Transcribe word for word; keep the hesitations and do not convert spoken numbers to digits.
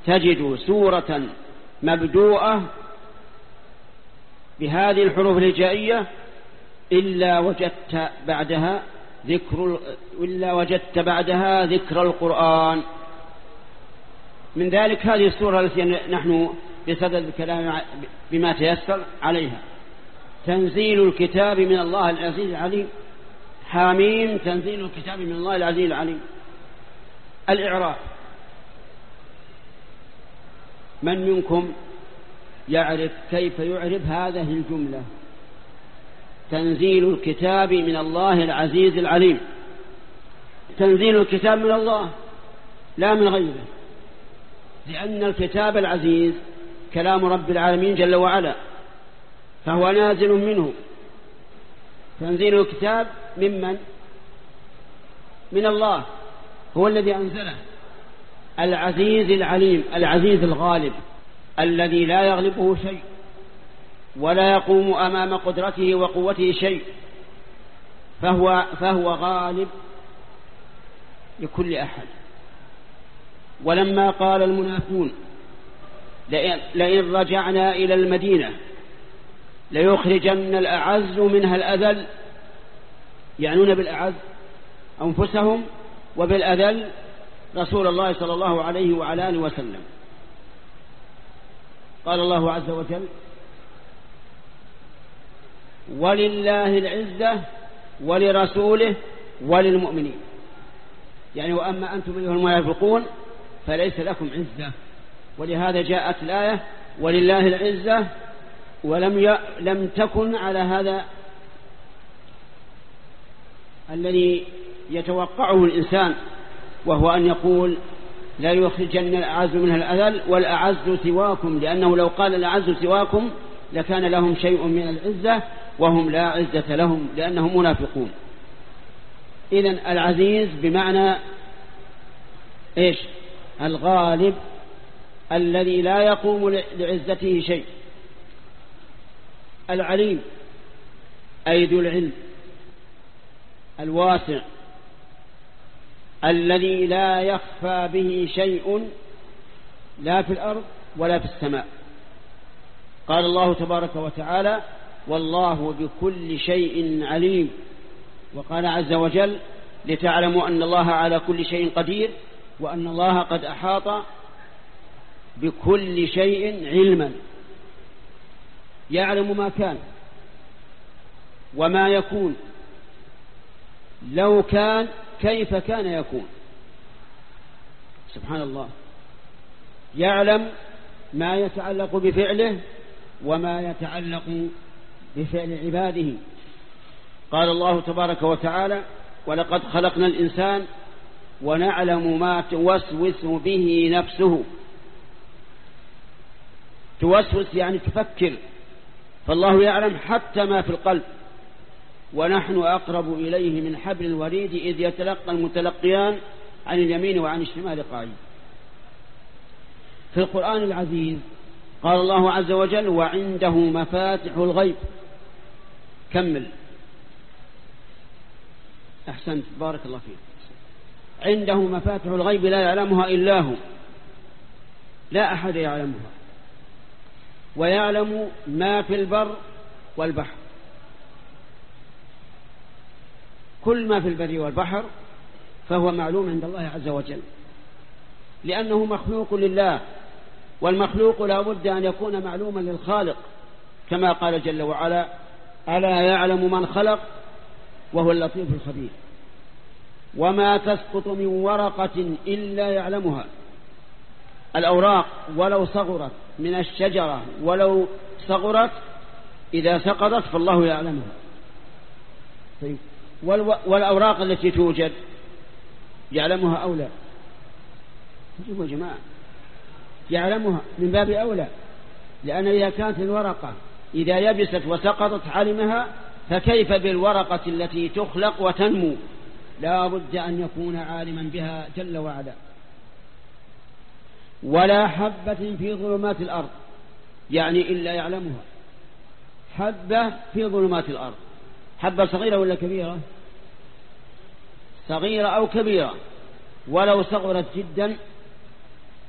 تجد سورة مبدوءة بهذه الحروف الهجائية إلا وجدت بعدها ذكر إلا وجدت بعدها ذكر القرآن. من ذلك هذه السورة التي نحن بصدد الكلام بما تيسر عليها، تنزيل الكتاب من الله العزيز العليم. حاميم، تنزيل الكتاب من الله العزيز العليم. الإعراب، من منكم يعرف كيف يعرب هذه الجملة؟ تنزيل الكتاب من الله العزيز العليم. تنزيل الكتاب من الله لا من غيره، لأن الكتاب العزيز كلام رب العالمين جل وعلا، فهو نازل منه. تنزيل الكتاب ممن؟ من الله، هو الذي أنزله. العزيز العليم، العزيز الغالب الذي لا يغلبه شيء ولا يقوم أمام قدرته وقوته شيء، فهو, فهو غالب لكل أحد. ولما قال المنافقون لئن رجعنا إلى المدينة ليخرجن الأعز منها الأذل، يعنون بالأعز أنفسهم وبالأذل رسول الله صلى الله عليه وعلى آله وسلم. قال الله عز وجل ولله العزة ولرسوله وللمؤمنين، يعني وأما أنتم أيها المنافقون فليس لكم عزة. ولهذا جاءت الآية ولله العزة، ولم ي... لم تكن على هذا الذي يتوقعه الإنسان، وهو أن يقول لا يخرجن الأعز منها الأذل والأعز سواكم، لأنه لو قال الأعز سواكم لكان لهم شيء من العزة وهم لا عزة لهم لأنهم منافقون. إذن العزيز بمعنى إيش؟ الغالب الذي لا يقوم لعزته شيء. العليم أي ذو العلم الواسع الذي لا يخفى به شيء لا في الأرض ولا في السماء. قال الله تبارك وتعالى والله بكل شيء عليم. وقال عز وجل لتعلموا أن الله على كل شيء قدير وأن الله قد أحاط بكل شيء علما. يعلم ما كان وما يكون، لو كان كيف كان يكون، سبحان الله. يعلم ما يتعلق بفعله وما يتعلق بفعل عباده. قال الله تبارك وتعالى ولقد خلقنا الإنسان ونعلم ما توسوس به نفسه. توسوس يعني تفكر، فالله يعلم حتى ما في القلب. ونحن أقرب إليه من حبل الوريد إذ يتلقى المتلقيان عن اليمين وعن الشمال قعيد. في القرآن العزيز قال الله عز وجل وعنده مفاتح الغيب. كمل. أحسنت بارك الله فيك. عنده مفاتح الغيب لا يعلمها إلا هو، لا أحد يعلمها. ويعلم ما في البر والبحر، كل ما في البر والبحر فهو معلوم عند الله عز وجل، لأنه مخلوق لله، والمخلوق لا بد أن يكون معلوما للخالق، كما قال جل وعلا ألا يعلم من خلق وهو اللطيف الخبير. وما تسقط من ورقة إلا يعلمها. الأوراق ولو صغرت من الشجرة ولو صغرت إذا سقطت فالله يعلمها. طيب والأوراق التي توجد يعلمها أولى؟ يا جماعة يعلمها من باب أولى، لأن إذا كانت الورقة إذا يبست وسقطت علمها، فكيف بالورقة التي تخلق وتنمو؟ لا بد أن يكون عالما بها جل وعلا. ولا حبة في ظلمات الأرض، يعني إلا يعلمها. حبة في ظلمات الأرض، حبة صغيرة ولا كبيرة؟ صغيرة أو كبيرة، ولو صغرت جدا